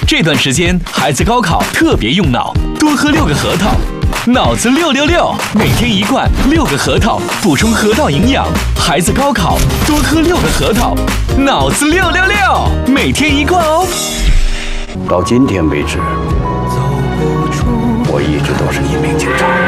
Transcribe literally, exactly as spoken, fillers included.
这段时间孩子高考特别用脑，多喝六个核桃，脑子六六六，每天一罐六个核桃，补充河道营养。孩子高考多喝六个核桃，脑子六六六，每天一罐哦。 到今天为止，我一直都是一名警察。